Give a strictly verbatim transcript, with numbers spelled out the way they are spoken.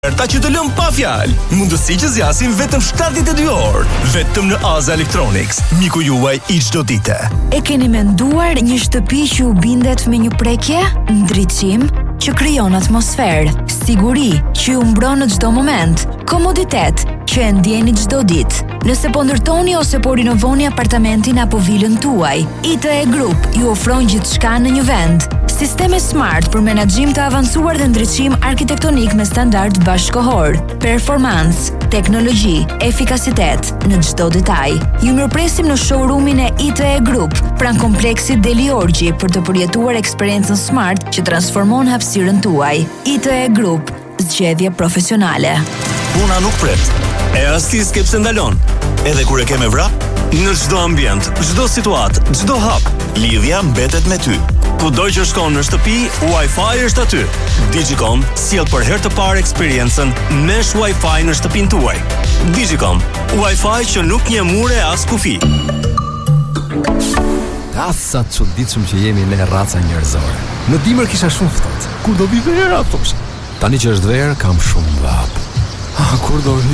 Ta që të lëm pa fjalë, mundësi që zjasin vetëm shtatëdhjetë e dy orë, vetëm në Aza Electronics, miku juaj i çdo dite. E keni menduar një shtëpi që u bindet me një prekje, ndriçim që krijon atmosferë, siguri që ju mbron në çdo moment, komoditet që e ndjeni çdo ditë. Nëse po ndërtoni ose po rinovoni apartamentin apo vilën tuaj, I T E Group ju ofron gjithçka në një vend. Sisteme smart për menaxhim të avancuar dhe ndriçim arkitektonik me standard bashkëkohor, performancë, teknologji, efikasitet në çdo detaj. Ju mirëpresim në showroomin e I T E Group, pranë kompleksit Deli Orgji për të përjetuar eksperiencën smart që transformon hapësirën tuaj. I T E Group, zgjedhje profesionale. Puna nuk pret, e asti s'ke pse ndalon. Edhe kur e ke me vrap, në çdo ambient, çdo situatë, çdo hap, lidhja mbetet me ty. Kudo që shkon në shtëpi, Wi-Fi është aty. Digicom sjell për herë të parë eksperiencën mesh Wi-Fi në shtëpinë tuaj. Digicom, Wi-Fi që nuk një mure as kufi. Asa të çuditshëm që jemi ne raca njerëzore. Në dimër kisha shumë ftohtë. Kur do vi vera, thosh. Tani që është verë, kam shumë vap. Ah, kur do vi